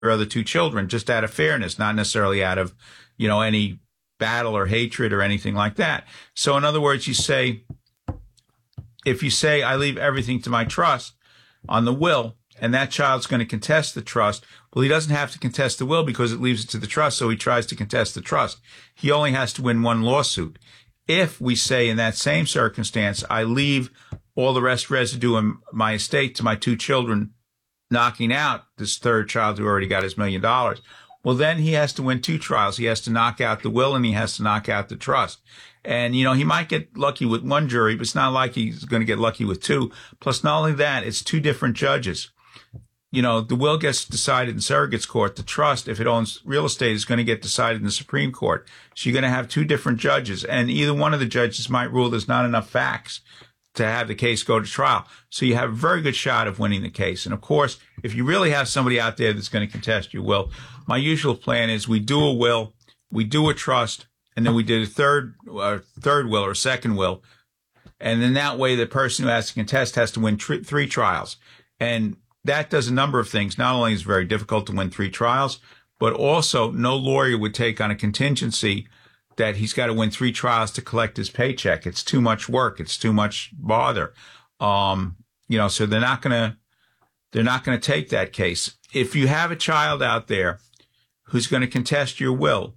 other two children, just out of fairness, not necessarily out of, any battle or hatred or anything like that. So in other words, if you say, I leave everything to my trust on the will, and that child's going to contest the trust, well, he doesn't have to contest the will because it leaves it to the trust, so he tries to contest the trust. He only has to win one lawsuit. If we say in that same circumstance, I leave all the residue in my estate to my two children, knocking out this third child who already got his $1 million, well, then he has to win two trials. He has to knock out the will and he has to knock out the trust. And, he might get lucky with one jury, but it's not like he's going to get lucky with two. Plus, not only that, it's two different judges. The will gets decided in surrogate's court. The trust, if it owns real estate, is going to get decided in the Supreme Court. So you're going to have two different judges, and either one of the judges might rule there's not enough facts to have the case go to trial. So you have a very good shot of winning the case. And of course, if you really have somebody out there that's going to contest your will, my usual plan is we do a will, we do a trust, and then we did a third will or second will. And then that way the person who has to contest has to win three trials. And that does a number of things. Not only is it very difficult to win three trials, but also no lawyer would take on a contingency that he's got to win three trials to collect his paycheck. It's too much work. It's too much bother. So they're not going to take that case. If you have a child out there who's going to contest your will,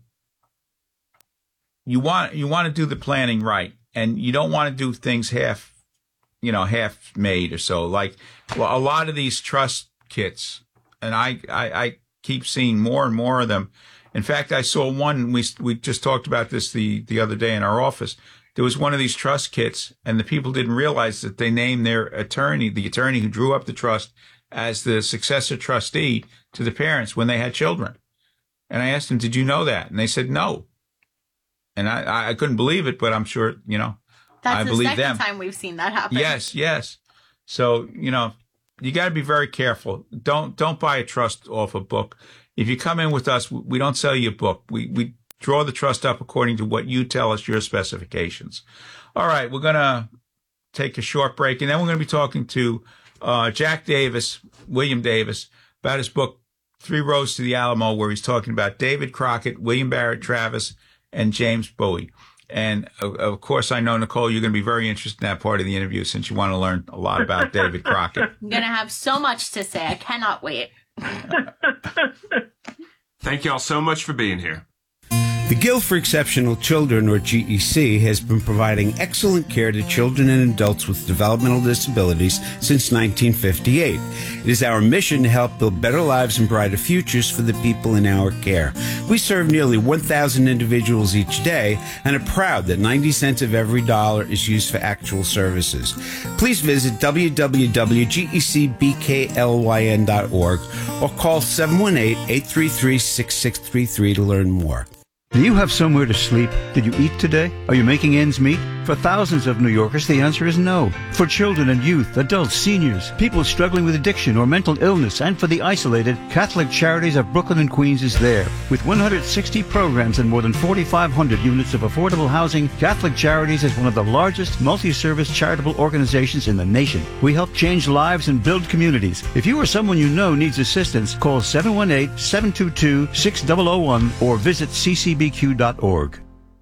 you want to do the planning right, and you don't want to do things half made or so. Like, well, a lot of these trust kits, and I keep seeing more and more of them. In fact, I saw one, we just talked about this the other day in our office. There was one of these trust kits, and the people didn't realize that they named their attorney, the attorney who drew up the trust, as the successor trustee to the parents when they had children. And I asked them, did you know that? And they said no. And I couldn't believe it, but I'm sure, I believe them. That's the second time we've seen that happen. Yes. So, you got to be very careful. Don't buy a trust off a book. If you come in with us, we don't sell you a book. We draw the trust up according to what you tell us, your specifications. All right, we're going to take a short break, and then we're going to be talking to William Davis, about his book, Three Roads to the Alamo, where he's talking about David Crockett, William Barrett Travis, and James Bowie. And, of course, I know, Nicole, you're going to be very interested in that part of the interview since you want to learn a lot about David Crockett. I'm going to have so much to say. I cannot wait. Thank you all so much for being here. The Guild for Exceptional Children, or GEC, has been providing excellent care to children and adults with developmental disabilities since 1958. It is our mission to help build better lives and brighter futures for the people in our care. We serve nearly 1,000 individuals each day and are proud that 90 cents of every dollar is used for actual services. Please visit www.gecbklyn.org or call 718-833-6633 to learn more. Do you have somewhere to sleep? Did you eat today? Are you making ends meet? For thousands of New Yorkers, the answer is no. For children and youth, adults, seniors, people struggling with addiction or mental illness, and for the isolated, Catholic Charities of Brooklyn and Queens is there. With 160 programs and more than 4,500 units of affordable housing, Catholic Charities is one of the largest multi-service charitable organizations in the nation. We help change lives and build communities. If you or someone you know needs assistance, call 718-722-6001 or visit ccbq.org.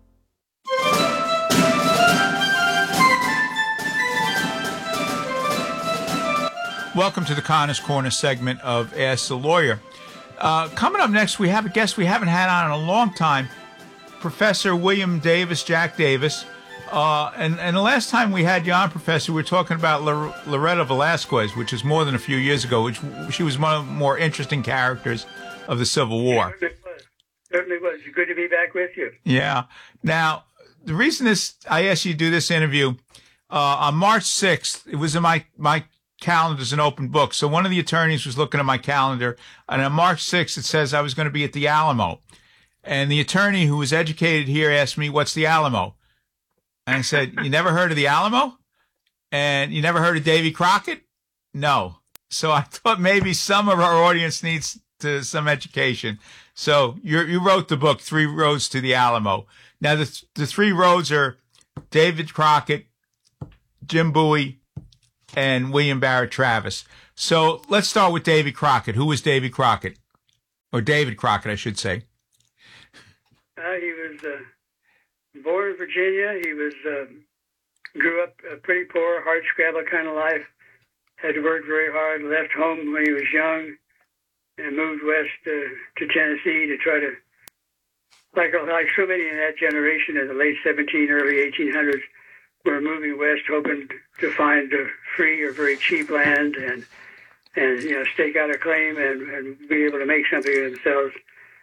Welcome to the Connors Corner segment of Ask the Lawyer. Coming up next, we have a guest we haven't had on in a long time, Professor William Davis, Jack Davis. And the last time we had you on, Professor, we were talking about Loretta Velasquez, which is more than a few years ago, which she was one of the more interesting characters of the Civil War. Certainly was. Good to be back with you. Yeah. Now, the reason I asked you to do this interview, on March 6th, it was in my calendar is an open book. So one of the attorneys was looking at my calendar, and on March 6th, it says I was going to be at the Alamo. And the attorney who was educated here asked me, what's the Alamo? And I said, you never heard of the Alamo? And you never heard of Davy Crockett? No. So I thought maybe some of our audience needs some education. So you wrote the book, Three Roads to the Alamo. Now, the three roads are David Crockett, Jim Bowie, and William Barrett Travis. So let's start with Davy Crockett. Who was Davy Crockett? Or David Crockett, I should say. He was born in Virginia. He was grew up pretty poor, hard scrabble kind of life. Had to work very hard. Left home when he was young, and moved west to Tennessee to try to, like so many in that generation in the late early 1800s, were moving west, hoping to find free or very cheap land and stake out a claim and be able to make something of themselves.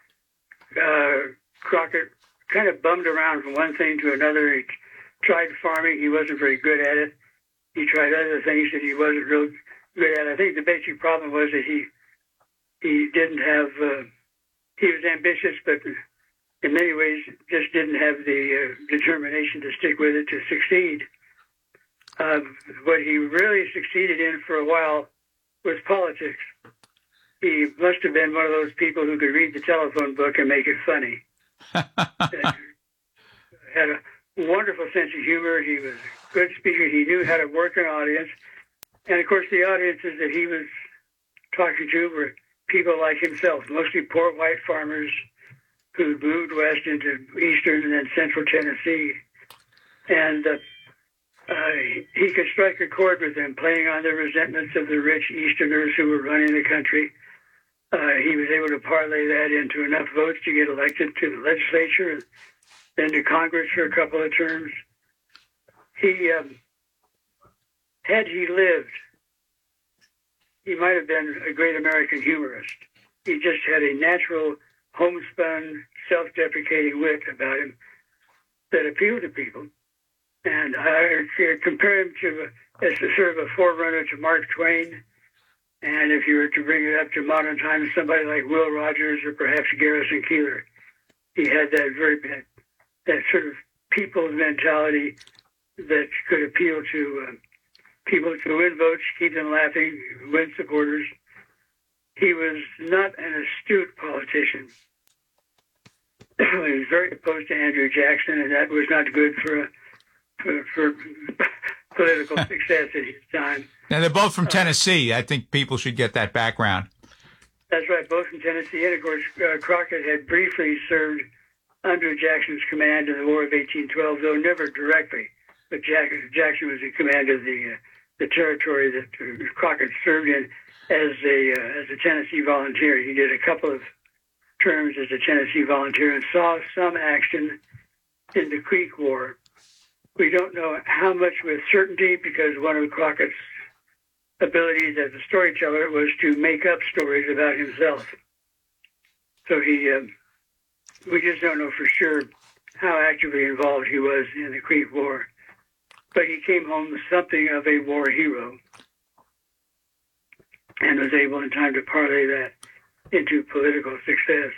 Crockett kind of bummed around from one thing to another. He tried farming. He wasn't very good at it. He tried other things that he wasn't real good at. I think the basic problem was that he didn't have, he was ambitious, but in many ways just didn't have the determination to stick with it to succeed. What he really succeeded in for a while was politics. He must have been one of those people who could read the telephone book and make it funny. Had a wonderful sense of humor. He was a good speaker. He knew how to work an audience. And of course, the audiences that he was talking to were people like himself, mostly poor white farmers who moved west into eastern and then central Tennessee. And he could strike a chord with them, playing on the resentments of the rich Easterners who were running the country. He was able to parlay that into enough votes to get elected to the legislature and then to Congress for a couple of terms. He, had he lived, he might have been a great American humorist. He just had a natural, homespun, self-deprecating wit about him that appealed to people. And I compare him as a sort of a forerunner to Mark Twain. And if you were to bring it up to modern times, somebody like Will Rogers or perhaps Garrison Keillor, he had that sort of people's mentality that could appeal to people to win votes, keep them laughing, win supporters. He was not an astute politician. He was very opposed to Andrew Jackson, and that was not good for political success at his time. Now, they're both from Tennessee. I think people should get that background. That's right, both from Tennessee. And, of course, Crockett had briefly served under Jackson's command in the War of 1812, though never directly. But Jackson was in command of the territory that Crockett served in as a Tennessee volunteer. He did a couple of terms as a Tennessee volunteer and saw some action in the Creek War. We don't know how much with certainty, because one of Crockett's abilities as a storyteller was to make up stories about himself. So we just don't know for sure how actively involved he was in the Creek War. But he came home something of a war hero and was able in time to parlay that into political success.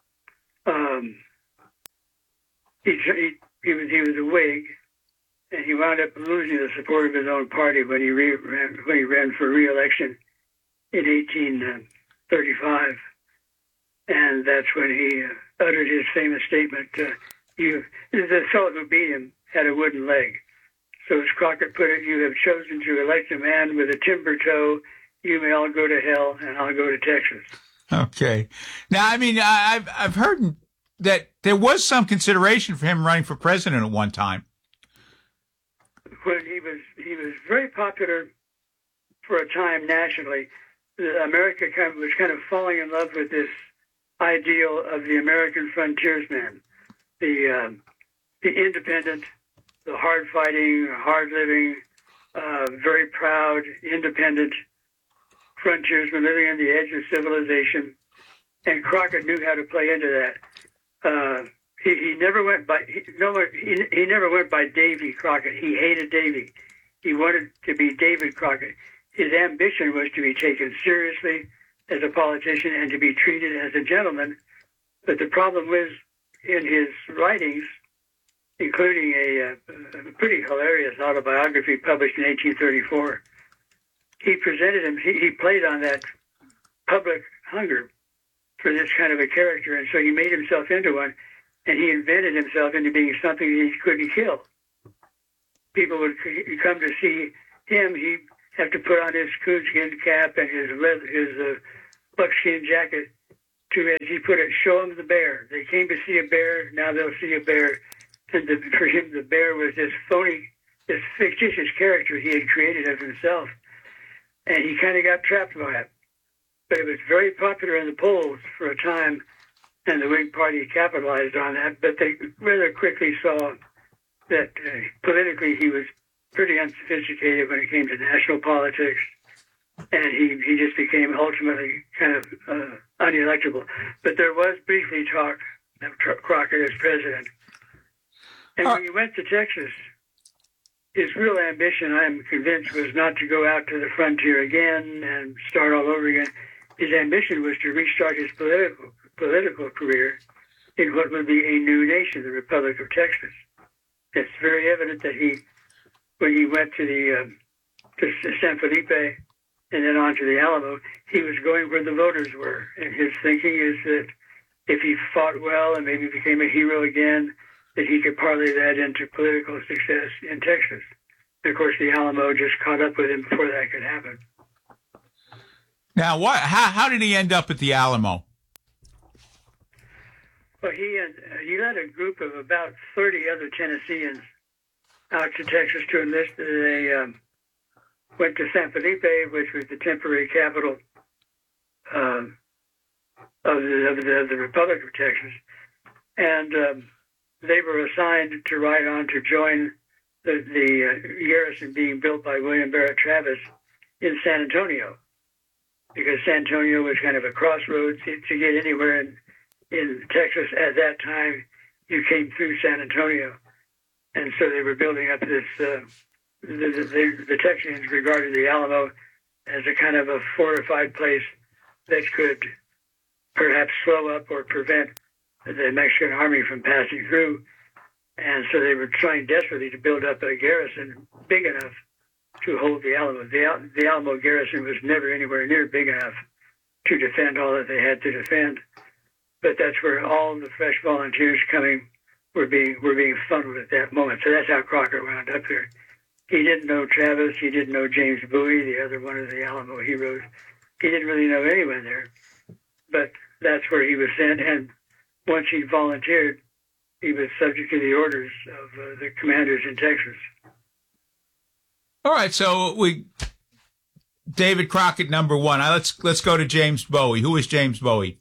He was a Whig, and he wound up losing the support of his own party when he ran for re-election in 1835, and that's when he uttered his famous statement: "The fellow who beat him had a wooden leg." So, as Crockett put it, "You have chosen to elect a man with a timber toe. You may all go to hell, and I'll go to Texas." Okay. Now, I mean, I've heard that there was some consideration for him running for president at one time. When he was very popular for a time nationally. America was kind of falling in love with this ideal of the American frontiersman, the independent, the hard-fighting, hard-living, very proud, independent frontiersman living on the edge of civilization. And Crockett knew how to play into that. He never went by he never went by Davy Crockett. He hated Davy. He wanted to be David Crockett. His ambition was to be taken seriously as a politician and to be treated as a gentleman. But the problem was, in his writings, including a pretty hilarious autobiography published in 1834, he presented him. He played on that public hunger for this kind of a character, and so he made himself into one. And he invented himself into being something he couldn't kill. People would come to see him. He'd have to put on his coonskin cap and his buckskin jacket to, as he put it, show them the bear. They came to see a bear, now they'll see a bear. And for him, the bear was this phony, this fictitious character he had created of himself. And he kind of got trapped by it. But it was very popular in the polls for a time, and the Whig Party capitalized on that. But they rather quickly saw that politically he was pretty unsophisticated when it came to national politics, and he just became ultimately kind of unelectable. But there was briefly talk of Crockett as president. And when he went to Texas, his real ambition, I'm convinced, was not to go out to the frontier again and start all over again. His ambition was to restart his political career in what would be a new nation, the Republic of Texas. It's very evident that when he went to San Felipe and then on to the Alamo, he was going where the voters were. And his thinking is that if he fought well and maybe became a hero again, that he could parlay that into political success in Texas. And of course, the Alamo just caught up with him before that could happen. Now, how did he end up at the Alamo? Well, he led a group of about 30 other Tennesseans out to Texas to enlist. They went to San Felipe, which was the temporary capital of the Republic of Texas, and they were assigned to ride on to join the garrison being built by William Barrett Travis in San Antonio, because San Antonio was kind of a crossroads to get anywhere in Texas at that time. You came through San Antonio, and so they were building up this. The Texans regarded the Alamo as a kind of a fortified place that could perhaps slow up or prevent the Mexican army from passing through. And so they were trying desperately to build up a garrison big enough to hold the Alamo. The Alamo garrison was never anywhere near big enough to defend all that they had to defend. But that's where all the fresh volunteers coming were being funneled at that moment. So that's how Crockett wound up there. He didn't know Travis. He didn't know James Bowie, the other one of the Alamo heroes. He didn't really know anyone there. But that's where he was sent. And once he volunteered, he was subject to the orders of the commanders in Texas. All right, so David Crockett, number one. Let's go to James Bowie. Who is James Bowie?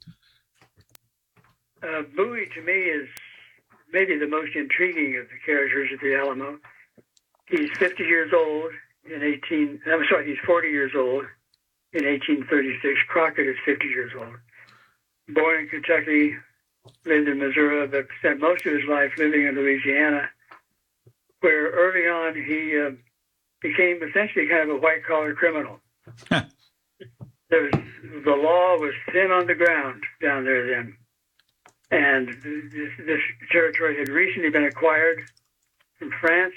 Bowie, to me, is maybe the most intriguing of the characters at the Alamo. He's 50 years old he's 40 years old in 1836. Crockett is 50 years old. Born in Kentucky, lived in Missouri, but spent most of his life living in Louisiana, where early on he became essentially kind of a white-collar criminal. The law was thin on the ground down there then. And this territory had recently been acquired from France.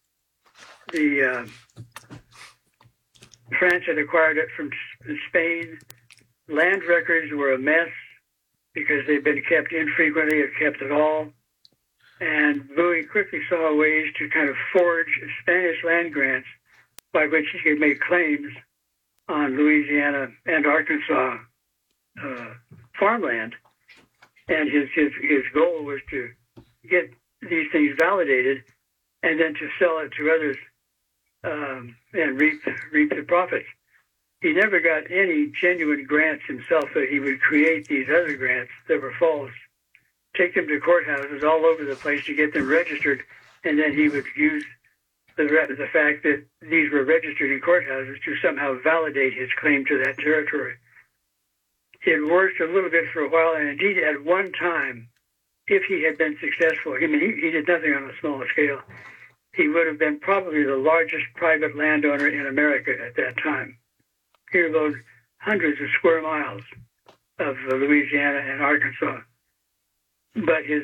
France had acquired it from Spain. Land records were a mess because they'd been kept infrequently or kept at all. And Bowie quickly saw ways to kind of forge Spanish land grants by which he could make claims on Louisiana and Arkansas farmland. And his goal was to get these things validated and then to sell it to others and reap the profits. He never got any genuine grants himself, but he would create these other grants that were false, take them to courthouses all over the place to get them registered, and then he would use the fact that these were registered in courthouses to somehow validate his claim to that territory. It worked a little bit for a while, and indeed at one time, if he had been successful, I mean, he did nothing on a small scale, he would have been probably the largest private landowner in America at that time. He owned hundreds of square miles of Louisiana and Arkansas. But his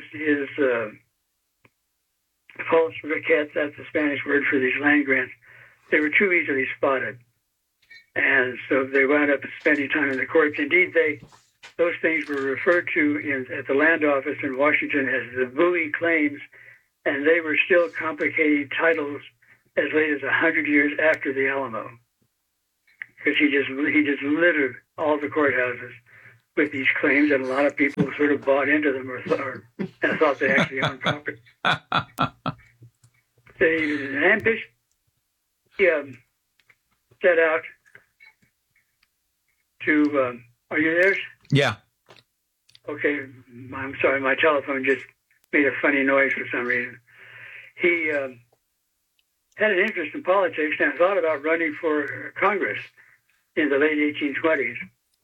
false requêtes, that's the Spanish word for these land grants, they were too easily spotted. And so they wound up spending time in the courts. Indeed, those things were referred to at the land office in Washington as the Bowie claims, and they were still complicated titles as late as 100 years after the Alamo, because he just littered all the courthouses with these claims, and a lot of people sort of bought into them and thought they actually owned property. The ambition set out to. Are you there? Yeah. Okay, I'm sorry. My telephone just made a funny noise for some reason. He had an interest in politics and thought about running for Congress in the late 1820s.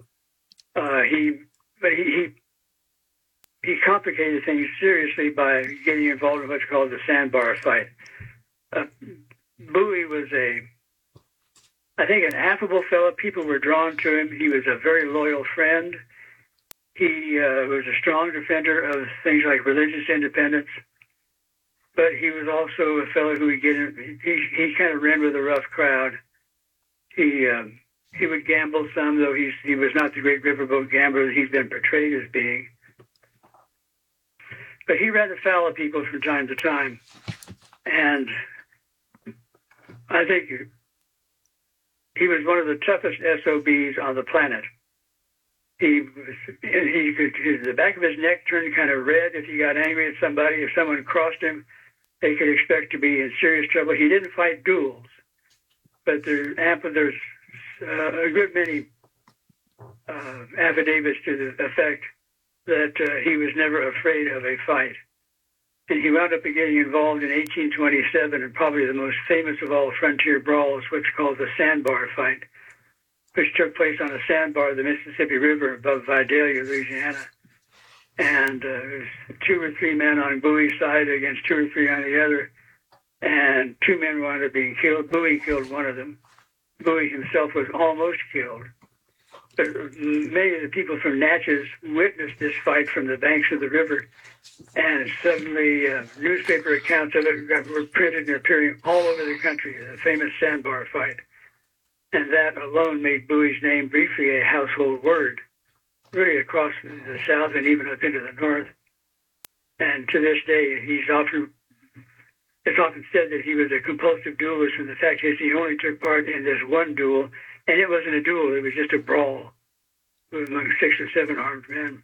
He complicated things seriously by getting involved in what's called the sandbar fight. Bowie was I think, an affable fellow. People were drawn to him. He was a very loyal friend. He was a strong defender of things like religious independence. But he was also a fellow who would get in. He kind of ran with a rough crowd. He would gamble some, though he was not the great riverboat gambler that he's been portrayed as being. But he ran afoul of people from time to time. And I think he was one of the toughest SOBs on the planet. The back of his neck turned kind of red if he got angry at somebody. If someone crossed him, they could expect to be in serious trouble. He didn't fight duels, but there's a good many affidavits to the effect that he was never afraid of a fight. And he wound up getting involved in 1827 in probably the most famous of all frontier brawls, what's called the Sandbar Fight, which took place on a sandbar of the Mississippi River above Vidalia, Louisiana. And it was 2 or 3 men on Bowie's side against 2 or 3 on the other. And 2 men wound up being killed. Bowie killed one of them. Bowie himself was almost killed. But many of the people from Natchez witnessed this fight from the banks of the river. And suddenly newspaper accounts of it were printed and appearing all over the country, the famous Sandbar Fight. And that alone made Bowie's name briefly a household word, really across the South and even up into the North. And to this day, it's often said that he was a compulsive duelist, and the fact is he only took part in this one duel, and it wasn't a duel, it was just a brawl among 6 or 7 armed men.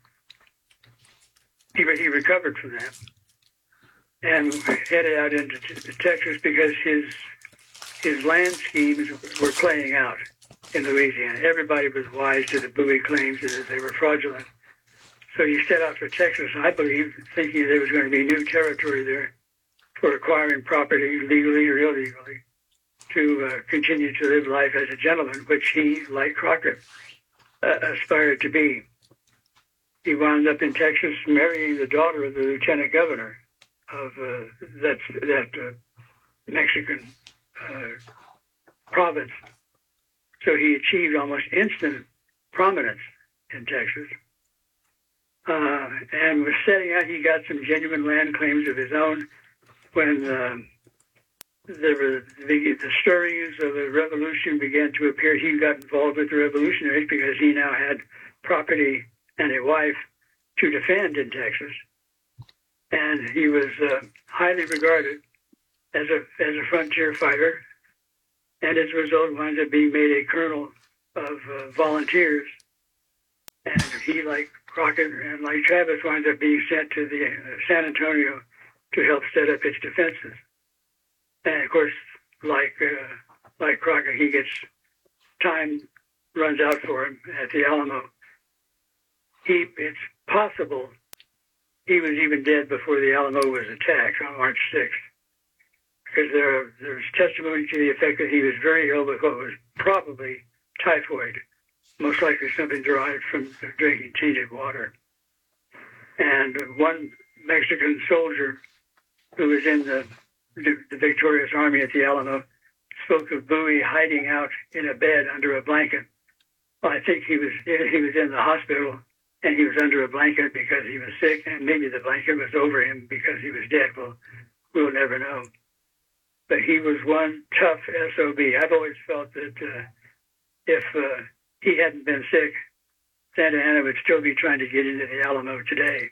He recovered from that and headed out into Texas because his land schemes were playing out in Louisiana. Everybody was wise to the Bowie claims that they were fraudulent. So he set out for Texas, I believe, thinking there was going to be new territory there for acquiring property legally or illegally to continue to live life as a gentleman, which he, like Crockett, aspired to be. He wound up in Texas marrying the daughter of the lieutenant governor of that Mexican province. So he achieved almost instant prominence in Texas. And was setting out, he got some genuine land claims of his own when the stirrings of the revolution began to appear. He got involved with the revolutionaries because he now had property and a wife to defend in Texas. And he was highly regarded as a frontier fighter, and as a result wound up being made a colonel of volunteers. And he, like Crockett and like Travis, wound up being sent to the San Antonio to help set up its defenses. And of course, like Crockett, he gets time runs out for him at the Alamo. It's possible he was even dead before the Alamo was attacked on March 6th, because there's testimony to the effect that he was very ill with what was probably typhoid, most likely something derived from drinking tainted water. And one Mexican soldier who was in the victorious army at the Alamo spoke of Bowie hiding out in a bed under a blanket. Well, I think he was in the hospital, and he was under a blanket because he was sick, and maybe the blanket was over him because he was dead. Well, we'll never know. But he was one tough SOB. I've always felt that if he hadn't been sick, Santa Anna would still be trying to get into the Alamo today.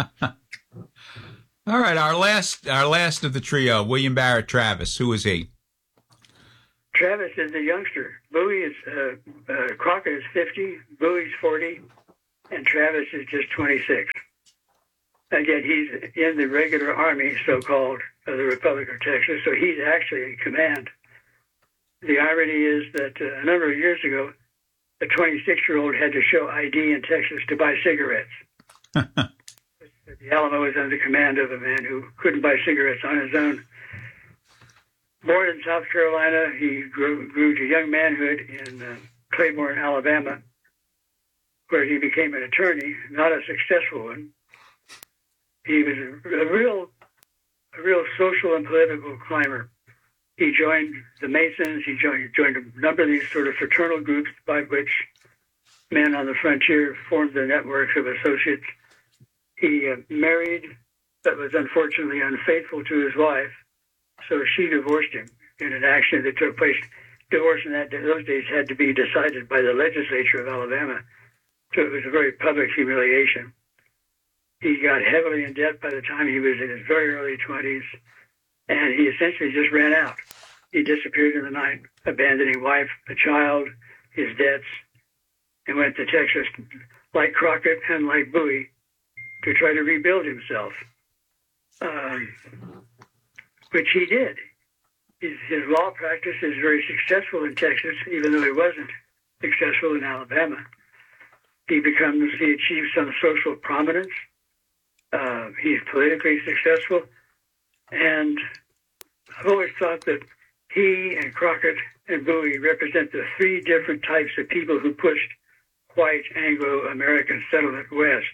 All right, our last of the trio, William Barrett Travis. Who is he? Travis is the youngster. Bowie is Crockett is 50. Bowie's 40. and Travis is just 26. Again, he's in the regular army, so-called, of the Republic of Texas, so he's actually in command. The irony is that a number of years ago, a 26-year-old had to show ID in Texas to buy cigarettes. The Alamo was under command of a man who couldn't buy cigarettes on his own. Born in South Carolina, he grew to young manhood in Claiborne, Alabama, where he became an attorney, not a successful one. He was a real social and political climber. He joined the Masons. He joined a number of these sort of fraternal groups by which men on the frontier formed their networks of associates. He married, but was unfortunately unfaithful to his wife, so she divorced him in an action that took place. Divorce in those days had to be decided by the legislature of Alabama, so it was a very public humiliation. He got heavily in debt by the time he was in his very early 20s, and he essentially just ran out. He disappeared in the night, abandoning wife, a child, his debts, and went to Texas, like Crockett and like Bowie, to try to rebuild himself, which he did. His law practice is very successful in Texas, even though he wasn't successful in Alabama. He achieves some social prominence. He's politically successful. And I've always thought that he and Crockett and Bowie represent the three different types of people who pushed white Anglo-American settlement west.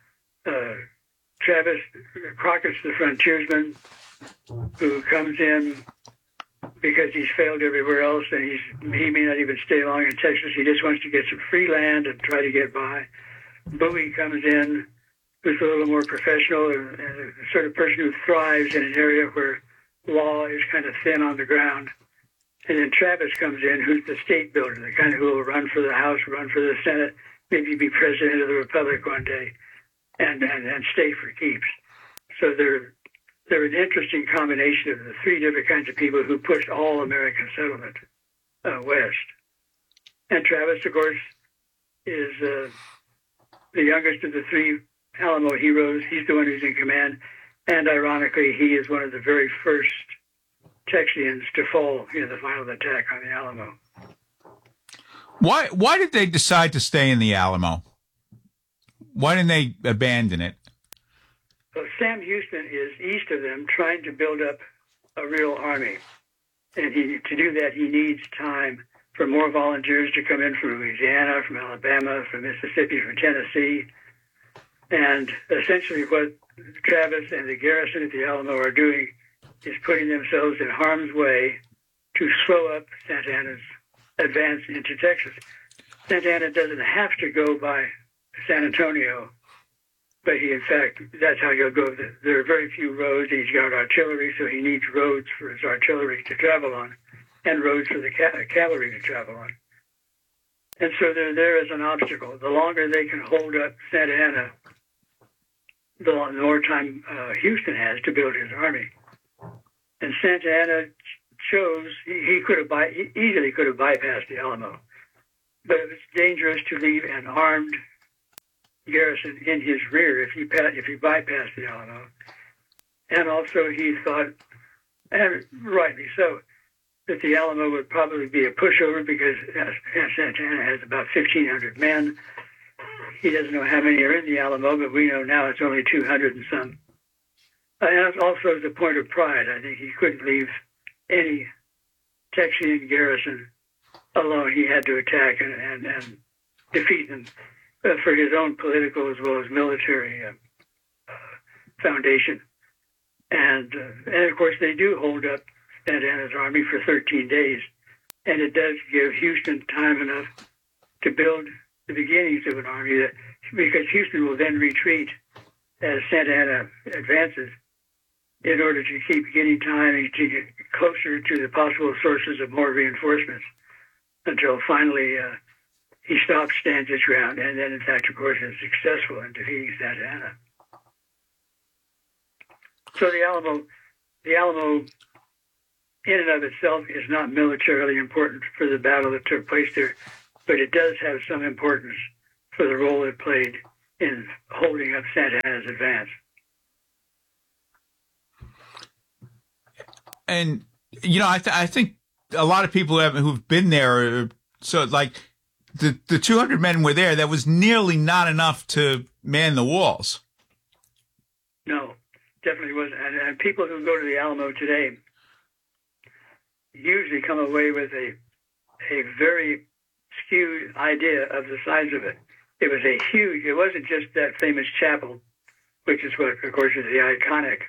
Crockett's the frontiersman who comes in because he's failed everywhere else, and he may not even stay long in Texas. He just wants to get some free land and try to get by. Bowie comes in, who's a little more professional and the sort of person who thrives in an area where law is kind of thin on the ground. And then Travis comes in, who's the state builder, the kind who will run for the House, run for the Senate, maybe be president of the Republic one day, and stay for keeps. So they're an interesting combination of the three different kinds of people who pushed all American settlement west. And Travis, of course, is the youngest of the three Alamo heroes. He's the one who's in command. And ironically, he is one of the very first Texians to fall in the final attack on the Alamo. Why did they decide to stay in the Alamo? Why didn't they abandon it? Well, Sam Houston is east of them, trying to build up a real army. And to do that, he needs time for more volunteers to come in from Louisiana, from Alabama, from Mississippi, from Tennessee. And essentially what Travis and the garrison at the Alamo are doing is putting themselves in harm's way to slow up Santa Anna's advance into Texas. Santa Anna doesn't have to go by San Antonio, but in fact, that's how he'll go. There are very few roads. He's got artillery, so he needs roads for his artillery to travel on and roads for the cavalry to travel on. And so they're there as an obstacle. The longer they can hold up Santa Anna, the more time Houston has to build his army. And Santa Anna chose, he easily could have bypassed the Alamo, but it was dangerous to leave an armed garrison in his rear if he bypassed the Alamo. And also he thought, and rightly so, that the Alamo would probably be a pushover because Santa Anna has about 1,500 men. He doesn't know how many are in the Alamo, but we know now it's only 200 and some. And also as a point of pride, I think he couldn't leave any Texian garrison alone. He had to attack and defeat them for his own political as well as military foundation. And of course, they do hold up Santa Anna's army for 13 days. And it does give Houston time enough to build the beginnings of an army, because Houston will then retreat as Santa Anna advances in order to keep getting time to get closer to the possible sources of more reinforcements until finally he stops, stands his ground, and then, in fact, of course, is successful in defeating Santa Anna. So the Alamo, in and of itself, is not militarily important for the battle that took place there, but it does have some importance for the role it played in holding up Santa Anna's advance. And I think a lot of people who've been there, so like the 200 men were there. That was nearly not enough to man the walls. No, definitely wasn't. And people who go to the Alamo today usually come away with a very skewed idea of the size of it. It was it wasn't just that famous chapel, which is what, of course, is the iconic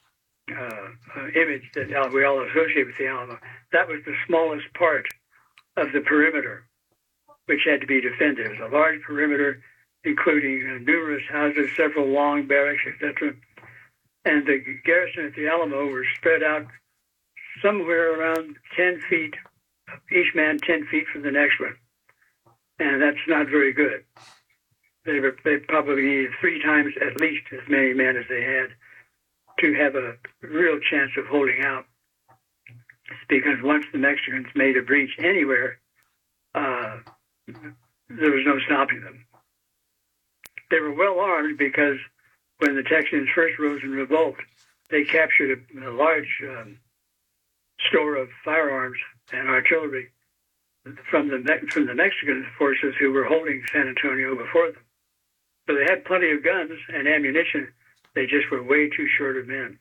image that we all associate with the Alamo. That was the smallest part of the perimeter, which had to be defended. It was a large perimeter, including numerous houses, several long barracks, etc. And the garrison at the Alamo were spread out somewhere around 10 feet, each man 10 feet from the next one. And that's not very good. They probably needed 3 times at least as many men as they had to have a real chance of holding out. Because once the Mexicans made a breach anywhere, there was no stopping them. They were well armed because when the Texans first rose in revolt, they captured a large store of firearms and artillery from the Mexican forces who were holding San Antonio before them. So they had plenty of guns and ammunition. They just were way too short of men.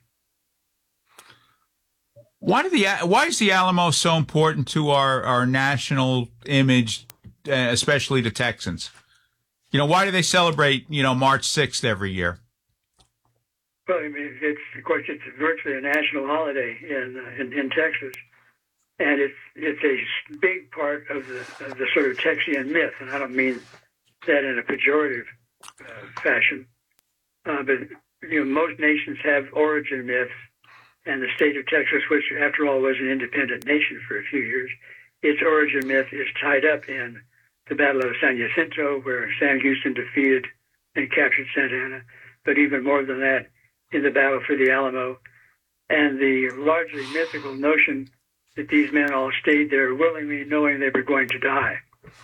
Why is the Alamo so important to our national image, especially the Texans? Why do they celebrate, March 6th every year? Well, I mean, it's virtually a national holiday in Texas, and it's a big part of the sort of Texian myth, and I don't mean that in a pejorative fashion, but most nations have origin myths, and the state of Texas, which after all was an independent nation for a few years, its origin myth is tied up in the Battle of San Jacinto, where Sam Houston defeated and captured Santa Anna, but even more than that, in the battle for the Alamo, and the largely mythical notion that these men all stayed there willingly, knowing they were going to die.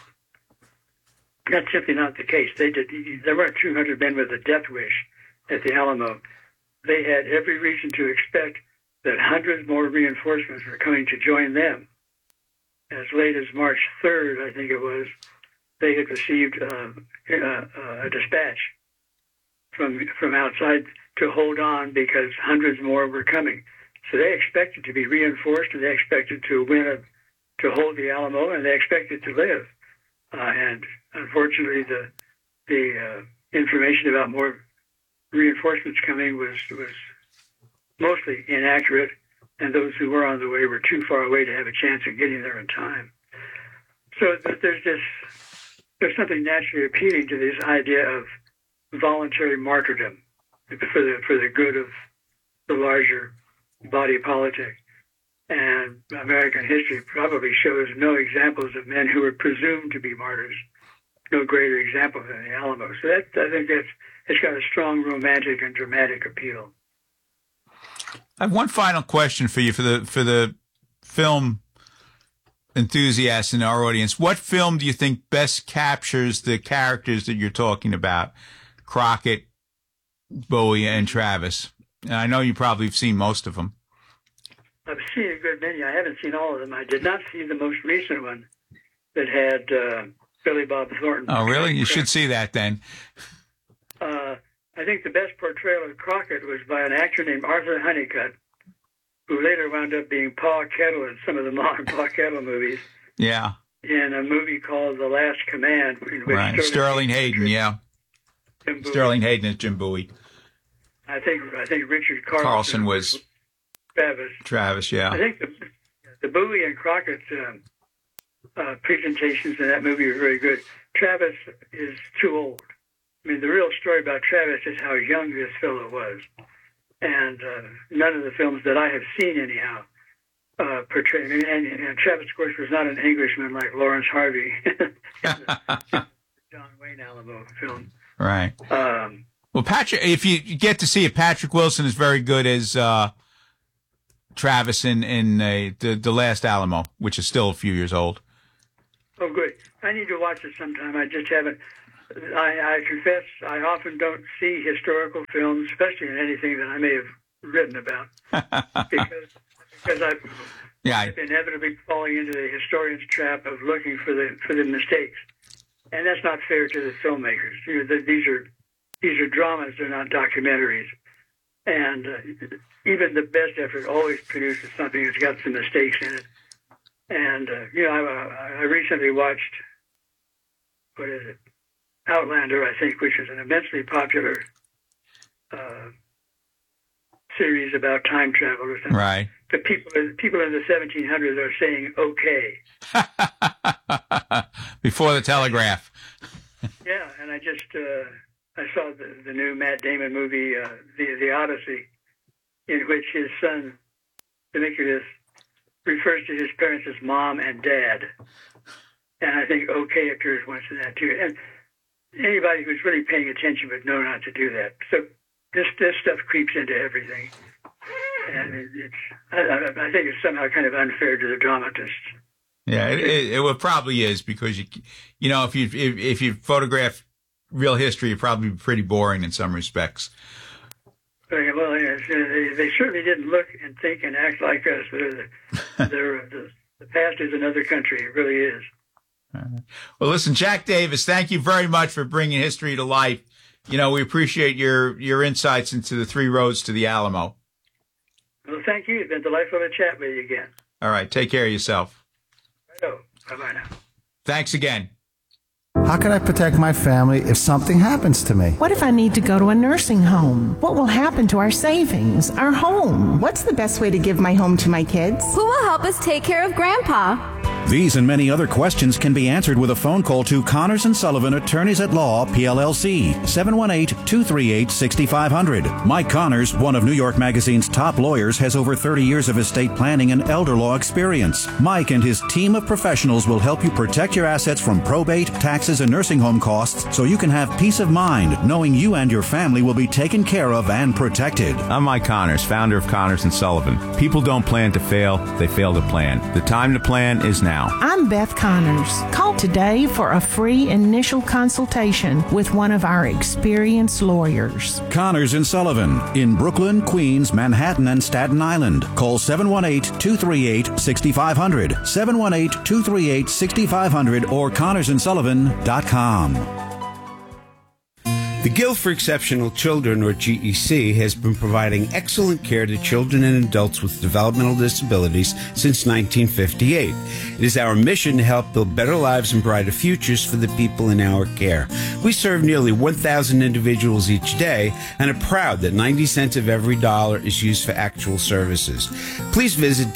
That's simply not the case. There weren't 200 men with a death wish at the Alamo. They had every reason to expect that hundreds more reinforcements were coming to join them. As late as March 3rd, I think it was, they had received a dispatch from outside to hold on because hundreds more were coming. So they expected to be reinforced, and they expected to to hold the Alamo, and they expected to live. And unfortunately, the information about more reinforcements coming was mostly inaccurate, and those who were on the way were too far away to have a chance of getting there in time. So there's something naturally appealing to this idea of voluntary martyrdom for the good of the larger body politic. And American history probably shows no examples of men who were presumed to be martyrs, no greater example than the Alamo. So I think it's got a strong romantic and dramatic appeal. I have one final question for you for the film enthusiasts in our audience. What film do you think best captures the characters that you're talking about? Crockett, Bowie, and Travis. And I know you probably have seen most of them. I've seen a good many. I haven't seen all of them. I did not see the most recent one that had Billy Bob Thornton. Oh, really? You should see that then. I think the best portrayal of Crockett was by an actor named Arthur Honeycutt, who later wound up being Pa Kettle in some of the modern Pa Kettle movies. Yeah. In a movie called The Last Command. In which right. Sterling Hayden, yeah. Sterling Hayden is Jim Bowie. I think Richard Carlson was Travis, yeah. I think the Bowie and Crockett presentations in that movie are very good. Travis is too old. I mean, the real story about Travis is how young this fellow was. And none of the films that I have seen, anyhow, portray. And Travis, of course, was not an Englishman like Lawrence Harvey, John Wayne Alamo film. Right. Well, Patrick, if you get to see it, Patrick Wilson is very good as Travis in the Last Alamo, which is still a few years old. Oh, good. I need to watch it sometime. I just haven't. I confess I often don't see historical films, especially in anything that I may have written about, because I've inevitably falling into the historian's trap of looking for the mistakes, and that's not fair to the filmmakers. You know, these are dramas; they're not documentaries, and even the best effort always produces something that's got some mistakes in it. And I recently watched, what is it, Outlander, I think, which is an immensely popular series about time travel or something. Right. But people in the 1700s are saying okay. Before the telegraph. Yeah, and I saw the new Matt Damon movie, The Odyssey, in which his son Demetrius refers to his parents as mom and dad, and I think okay appears once in that too. And anybody who's really paying attention would know not to do that. So this stuff creeps into everything, and I think it's somehow kind of unfair to the dramatists. Yeah, it probably is, because you know, if you photograph real history, it'd probably be pretty boring in some respects. Well, they certainly didn't look and think and act like us. The past is another country. It really is. Well, listen, Jack Davis, thank you very much for bringing history to life. You know, we appreciate your insights into the three roads to the Alamo. Well, thank you. It's been delightful to chat with you again. All right. Take care of yourself. Bye-bye now. Thanks again. How can I protect my family if something happens to me? What if I need to go to a nursing home? What will happen to our savings, our home? What's the best way to give my home to my kids? Who will help us take care of Grandpa? These and many other questions can be answered with a phone call to Connors & Sullivan, Attorneys at Law, PLLC, 718-238-6500. Mike Connors, one of New York Magazine's top lawyers, has over 30 years of estate planning and elder law experience. Mike and his team of professionals will help you protect your assets from probate, taxes, and nursing home costs, so you can have peace of mind knowing you and your family will be taken care of and protected. I'm Mike Connors, founder of Connors & Sullivan. People don't plan to fail, they fail to plan. The time to plan is now. I'm Beth Connors. Call today for a free initial consultation with one of our experienced lawyers. Connors & Sullivan in Brooklyn, Queens, Manhattan, and Staten Island. Call 718-238-6500, 718-238-6500, or ConnorsandSullivan.com. The Guild for Exceptional Children, or GEC, has been providing excellent care to children and adults with developmental disabilities since 1958. It is our mission to help build better lives and brighter futures for the people in our care. We serve nearly 1,000 individuals each day and are proud that 90 cents of every dollar is used for actual services. Please visit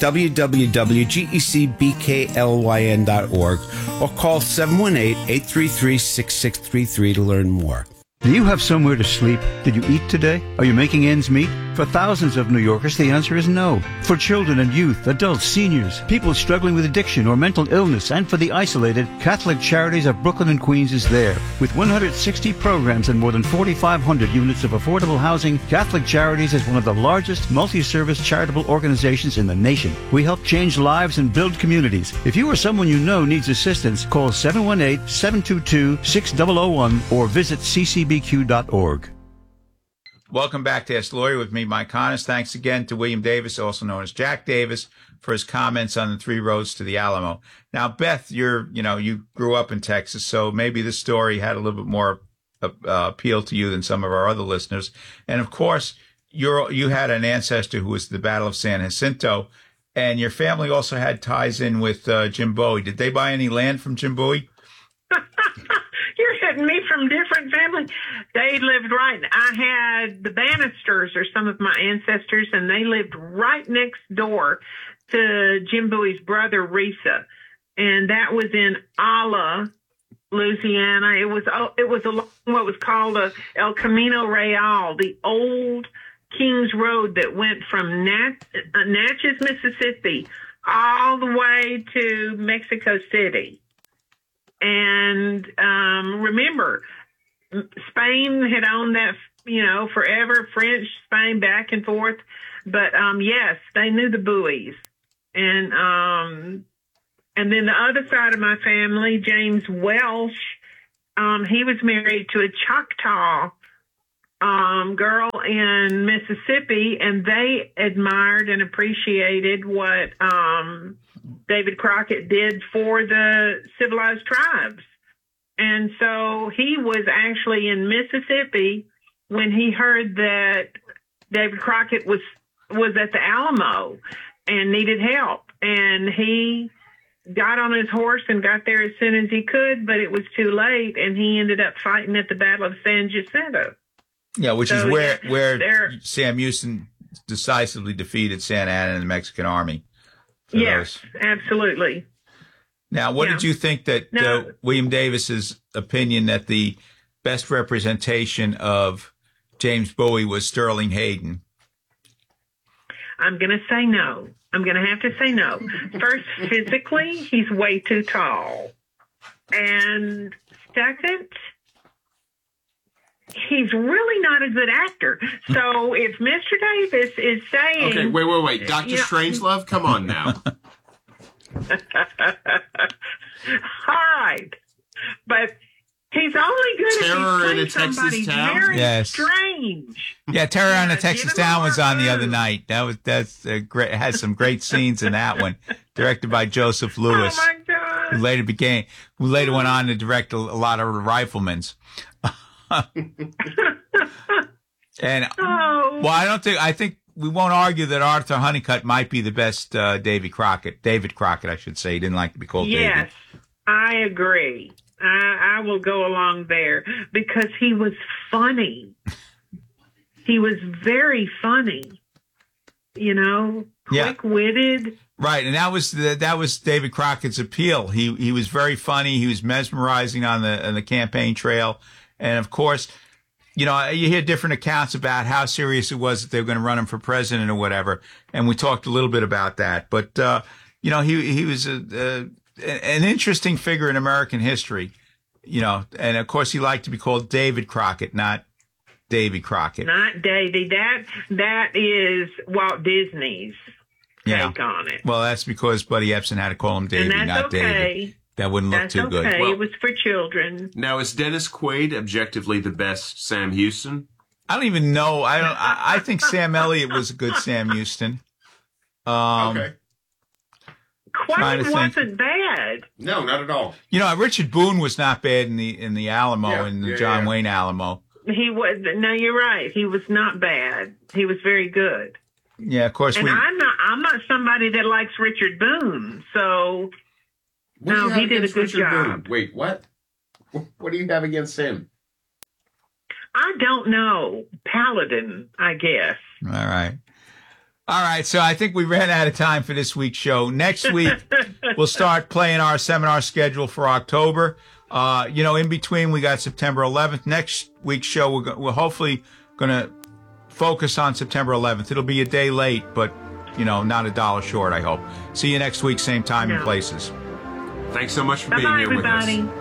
www.gecbklyn.org or call 718-833-6633 to learn more. Do you have somewhere to sleep? Did you eat today? Are you making ends meet? For thousands of New Yorkers, the answer is no. For children and youth, adults, seniors, people struggling with addiction or mental illness, and for the isolated, Catholic Charities of Brooklyn and Queens is there. With 160 programs and more than 4,500 units of affordable housing, Catholic Charities is one of the largest multi-service charitable organizations in the nation. We help change lives and build communities. If you or someone you know needs assistance, call 718-722-6001 or visit ccbq.org. Welcome back to Ask the Lawyer with me, Mike Connors. Thanks again to William Davis, also known as Jack Davis, for his comments on the three roads to the Alamo. Now, Beth, you grew up in Texas, so maybe this story had a little bit more appeal to you than some of our other listeners. And of course, you had an ancestor who was at the Battle of San Jacinto, and your family also had ties in with Jim Bowie. Did they buy any land from Jim Bowie? You're hitting me from different families. They lived right. I had the Bannisters are some of my ancestors, and they lived right next door to Jim Bowie's brother, Risa. And that was in Alla, Louisiana. It was along what was called El Camino Real, the old King's Road that went from Natchez, Mississippi, all the way to Mexico City. And remember, Spain had owned that, forever. French, Spain, back and forth. But yes, they knew the Bowies. And then the other side of my family, James Welsh, he was married to a Choctaw girl in Mississippi, and they admired and appreciated what David Crockett did for the civilized tribes. And so he was actually in Mississippi when he heard that David Crockett was at the Alamo and needed help. And he got on his horse and got there as soon as he could, but it was too late, and he ended up fighting at the Battle of San Jacinto. Yeah, which is where Sam Houston decisively defeated Santa Anna and the Mexican army. Yes, absolutely. Now, what did you think that William Davis's opinion that the best representation of James Bowie was Sterling Hayden? I'm going to say no. I'm going to have to say no. First, physically, he's way too tall. And second, he's really not a good actor. So if Mr. Davis is saying... Okay, wait. Dr. Strangelove, come on now. All right. But he's only good Terror in a if he's playing somebody Texas Town? very strange. Yeah, Terror on a Texas Town was on the other night. That's great. It has some great scenes in that one, directed by Joseph Lewis. Oh my God! Who later went on to direct a lot of Riflemen's. And I think we won't argue that Arthur Honeycutt might be the best David Crockett, I should say. He didn't like to be called David. Yes, I agree. I will go along there because he was funny. He was very funny, quick-witted. Right, and that was David Crockett's appeal. He was very funny. He was mesmerizing on the campaign trail, and of course, you hear different accounts about how serious it was that they were going to run him for president or whatever, and we talked a little bit about that. But he was an interesting figure in American history, and of course he liked to be called David Crockett, not Davy Crockett. Not Davy. That is Walt Disney's take on it. Well, that's because Buddy Epson had to call him Davy, not David. That wouldn't look too good. Well, it was for children. Now, is Dennis Quaid objectively the best Sam Houston? I don't even know. I think Sam Elliott was a good Sam Houston. Okay. Quaid wasn't bad. No, not at all. Richard Boone was not bad in the Alamo, in the John Wayne Alamo. He was. No, you're right. He was not bad. He was very good. Yeah, of course. And I'm not somebody that likes Richard Boone. So no, he did a good job. Wait, what? What do you have against him? I don't know. Paladin, I guess. All right. So I think we ran out of time for this week's show. Next week, we'll start playing our seminar schedule for October. In between, we got September 11th. Next week's show, we're hopefully going to focus on September 11th. It'll be a day late, but, not $1 short, I hope. See you next week, same time and places. Thanks so much for being here with us. Bye-bye, everybody.